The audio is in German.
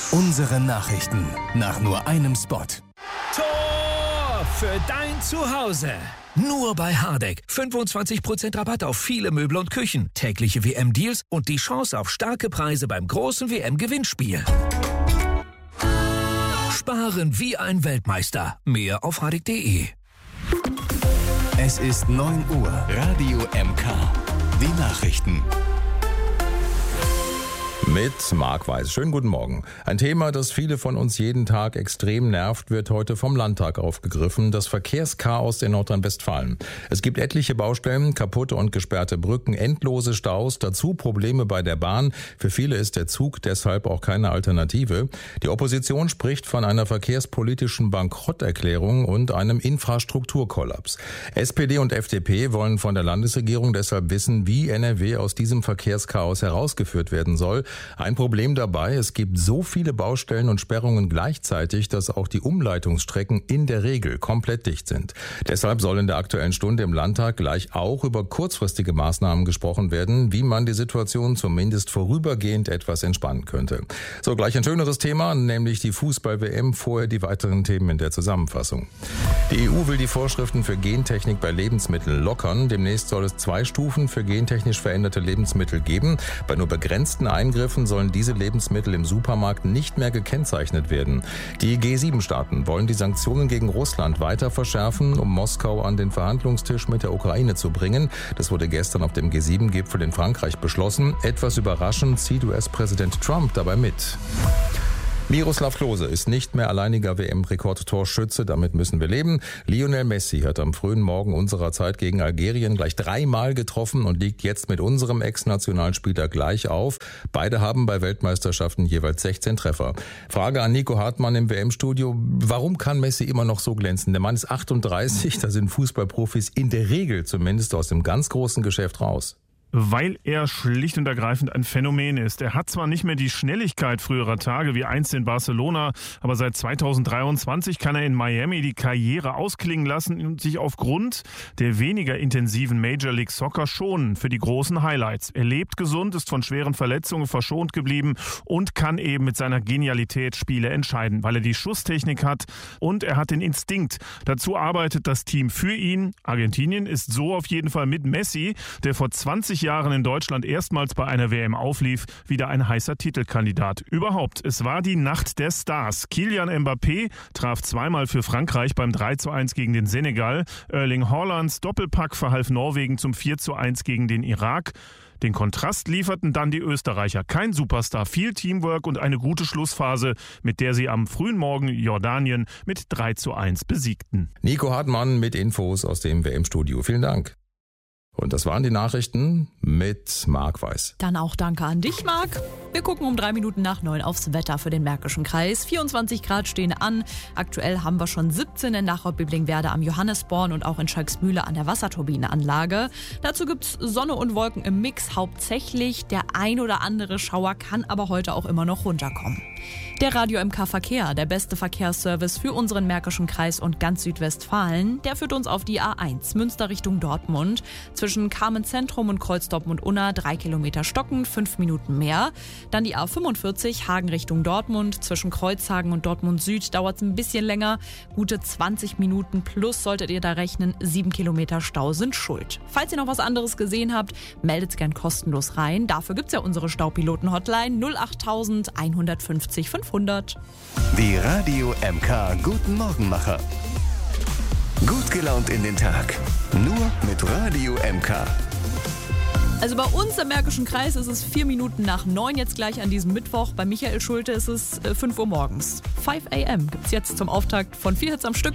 Unsere Nachrichten nach nur einem Spot. Tor für dein Zuhause. Nur bei Hardegg. 25% Rabatt auf viele Möbel und Küchen. Tägliche WM-Deals und die Chance auf starke Preise beim großen WM-Gewinnspiel. Sparen wie ein Weltmeister. Mehr auf hardegg.de. Es ist 9 Uhr. Radio MK. Die Nachrichten. Mit Marc Weiß. Schönen guten Morgen. Ein Thema, das viele von uns jeden Tag extrem nervt, wird heute vom Landtag aufgegriffen. Das Verkehrschaos in Nordrhein-Westfalen. Es gibt etliche Baustellen, kaputte und gesperrte Brücken, endlose Staus, dazu Probleme bei der Bahn. Für viele ist der Zug deshalb auch keine Alternative. Die Opposition spricht von einer verkehrspolitischen Bankrotterklärung und einem Infrastrukturkollaps. SPD und FDP wollen von der Landesregierung deshalb wissen, wie NRW aus diesem Verkehrschaos herausgeführt werden soll. Ein Problem dabei, es gibt so viele Baustellen und Sperrungen gleichzeitig, dass auch die Umleitungsstrecken in der Regel komplett dicht sind. Deshalb soll in der Aktuellen Stunde im Landtag gleich auch über kurzfristige Maßnahmen gesprochen werden, wie man die Situation zumindest vorübergehend etwas entspannen könnte. So, gleich ein schöneres Thema, nämlich die Fußball-WM, vorher die weiteren Themen in der Zusammenfassung. Die EU will die Vorschriften für Gentechnik bei Lebensmitteln lockern. Demnächst soll es 2 Stufen für gentechnisch veränderte Lebensmittel geben. Bei nur begrenzten Eingriffen sollen diese Lebensmittel im Supermarkt nicht mehr gekennzeichnet werden. Die G7-Staaten wollen die Sanktionen gegen Russland weiter verschärfen, um Moskau an den Verhandlungstisch mit der Ukraine zu bringen. Das wurde gestern auf dem G7-Gipfel in Frankreich beschlossen. Etwas überraschend zieht US-Präsident Trump dabei mit. Miroslav Klose ist nicht mehr alleiniger WM-Rekordtorschütze, damit müssen wir leben. Lionel Messi hat am frühen Morgen unserer Zeit gegen Algerien gleich 3-mal getroffen und liegt jetzt mit unserem Ex-Nationalspieler gleich auf. Beide haben bei Weltmeisterschaften jeweils 16 Treffer. Frage an Nico Hartmann im WM-Studio: Warum kann Messi immer noch so glänzen? Der Mann ist 38, da sind Fußballprofis in der Regel zumindest aus dem ganz großen Geschäft raus. Weil er schlicht und ergreifend ein Phänomen ist. Er hat zwar nicht mehr die Schnelligkeit früherer Tage wie einst in Barcelona, aber seit 2023 kann er in Miami die Karriere ausklingen lassen und sich aufgrund der weniger intensiven Major League Soccer schonen für die großen Highlights. Er lebt gesund, ist von schweren Verletzungen verschont geblieben und kann eben mit seiner Genialität Spiele entscheiden, weil er die Schusstechnik hat und er hat den Instinkt. Dazu arbeitet das Team für ihn. Argentinien ist so auf jeden Fall mit Messi, der vor 20 Jahren in Deutschland erstmals bei einer WM auflief, wieder ein heißer Titelkandidat. Überhaupt, es war die Nacht der Stars. Kylian Mbappé traf 2-mal für Frankreich beim 3:1 gegen den Senegal. Erling Haalands Doppelpack verhalf Norwegen zum 4:1 gegen den Irak. Den Kontrast lieferten dann die Österreicher. Kein Superstar, viel Teamwork und eine gute Schlussphase, mit der sie am frühen Morgen Jordanien mit 3:1 besiegten. Nico Hartmann mit Infos aus dem WM-Studio. Vielen Dank. Und das waren die Nachrichten mit Marc Weiß. Dann auch danke an dich, Marc. Wir gucken um 3 Minuten nach 9 aufs Wetter für den Märkischen Kreis. 24 Grad stehen an. Aktuell haben wir schon 17 in Nachau-Biblingberde am Johannesborn und auch in Schalksmühle an der Wasserturbineanlage. Dazu gibt's Sonne und Wolken im Mix hauptsächlich. Der ein oder andere Schauer kann aber heute auch immer noch runterkommen. Der Radio MK Verkehr, der beste Verkehrsservice für unseren Märkischen Kreis und ganz Südwestfalen, der führt uns auf die A1 Münster Richtung Dortmund. Zwischen Carmen Zentrum und Kreuz Dortmund-Unna 3 Kilometer stocken, 5 Minuten mehr. Dann die A45 Hagen Richtung Dortmund. Zwischen Kreuzhagen und Dortmund Süd dauert es ein bisschen länger. Gute 20 Minuten plus solltet ihr da rechnen. 7 Kilometer Stau sind schuld. Falls ihr noch was anderes gesehen habt, meldet es gern kostenlos rein. Dafür gibt es ja unsere Staupiloten-Hotline 08000 150 500. Die Radio MK Guten Morgenmacher. Gut gelaunt in den Tag. Nur mit Radio MK. Also bei uns im Märkischen Kreis ist es 4 Minuten nach 9 jetzt gleich an diesem Mittwoch. Bei Michael Schulte ist es 5 Uhr morgens. 5 a.m. gibt es jetzt zum Auftakt von 4 Hits am Stück.